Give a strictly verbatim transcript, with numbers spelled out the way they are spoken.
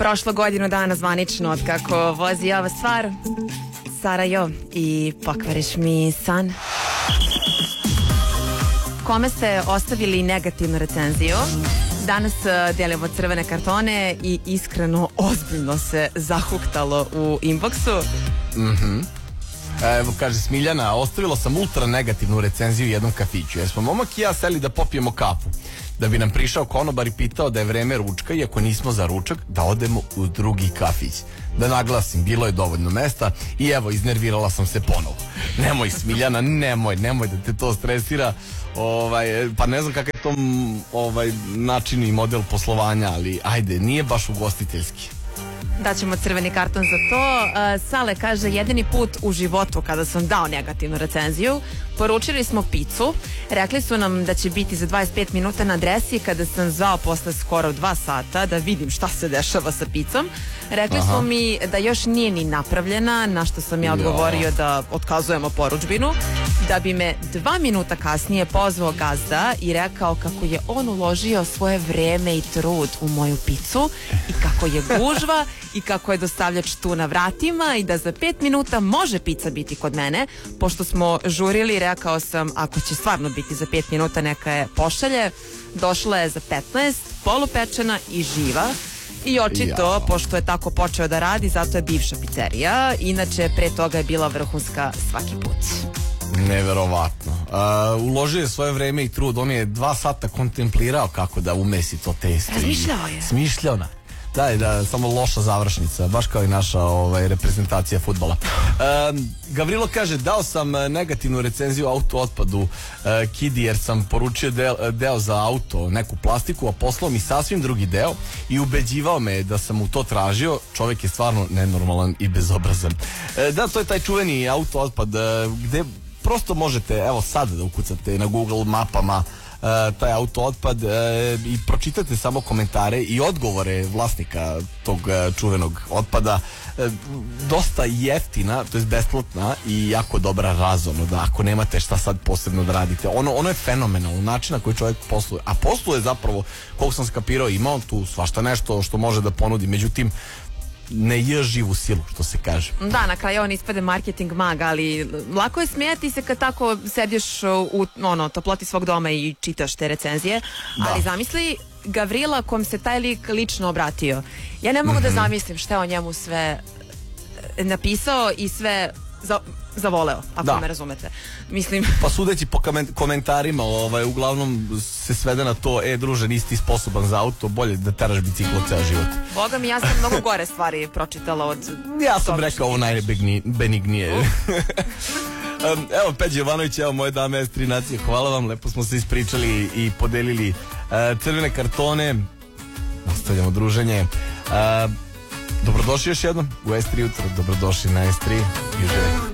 Prošlo godinu dana zvanično od kako vozi ova stvar. Sarajo i pokvariš mi san. Kome ste ostavili negativnu recenziju? Danas delimo crvene kartone i iskreno ozbiljno se zahuktalo u inboxu. Mhm. Evo, kaže Smiljana, ostavila sam ultra negativnu recenziju u jednom kafiću, jer smo momak i ja seli da popijemo kafu, da bi nam prišao konobar i pitao da je vreme ručka i ako nismo za ručak, da odemo u drugi kafić. Da naglasim, bilo je dovoljno mesta i evo, iznervirala sam se ponovo. Nemoj Smiljana, nemoj, nemoj da te to stresira. Ovaj, pa ne znam kakav je to ovaj, način i model poslovanja, ali ajde, nije baš ugostiteljski. Daćemo crveni karton za to. uh, Sale kaže, jedini put u životu kada sam dao negativnu recenziju, poručili smo picu, rekli su nam da će biti za dvadeset pet minuta na adresi. Kada sam zvao posle skoro dva sata da vidim šta se dešava sa picom, rekli Aha. su mi da još nije ni napravljena, na što sam ja odgovorio Jo. da otkazujemo porudžbinu, da bi me dva minuta kasnije pozvao gazda i rekao kako je on uložio svoje vreme i trud u moju picu i kako je gužva i kako je dostavljač tu na vratima i da za pet minuta može pica biti kod mene. Pošto smo žurili, rekao sam, ako će stvarno biti za pet minuta, neka je pošalje. Došla je za petnaest, polupečena i živa. I očito, Ja. pošto je tako počeo da radi, zato je bivša pizzerija. Inače, pre toga je bila vrhunska svaki put. Neverovatno. Uh, uložio je svoje vreme i trud. On je dva sata kontemplirao kako da umesi to testo. Razmišljao je. Smišljao na. Da, da, samo loša završnica, baš kao i naša ovaj, reprezentacija fudbala. Um, Gavrilo kaže, dao sam negativnu recenziju o auto otpadu uh, Kidi, jer sam poručio deo, deo za auto, neku plastiku, a poslao mi sasvim drugi deo i ubeđivao me da sam mu to tražio. Čovjek je stvarno nenormalan i bezobrazan. Uh, da, to je taj čuveni auto otpad uh, gde prosto možete, evo sad da ukucate na Google mapama Uh, taj auto otpad uh, i pročitate samo komentare i odgovore vlasnika tog uh, čuvenog otpada. Uh, dosta jeftina, to je besplatna i jako dobra razumno, da ako nemate šta sad posebno da radite, ono, ono je fenomenalno, način na koji čovjek posluje, a posluje zapravo, koliko sam skapirao, ima on tu svašta nešto što može da ponudi, međutim ne je živu silu, što se kaže. Da, na kraju on ispade marketing mag, ali lako je smijati se kad tako sediš u ono, toploti svog doma i čitaš te recenzije, Da. ali zamisli Gavrila kom se taj lik lično obratio. Ja ne mogu mm-hmm. da zamislim šta je o njemu sve napisao i sve za, zavoleo, ako Da. me razumete. Mislim... Pa sudeći po komentarima, ovaj, uglavnom se svede na to, e druže, nisi ti sposoban za auto, bolje da teraš biciklo ceo život. Boga mi, ja sam mnogo gore stvari pročitala od... Ja sam rekao ovo najbenignije. Um, evo, Peđe Jovanović, evo moje dame S tri nacije, hvala vam, lepo smo se ispričali i podelili uh, crvene kartone. Nastavljamo druženje. Uh, dobrodošli još jednom u S tri jutro, dobrodošli na S tri.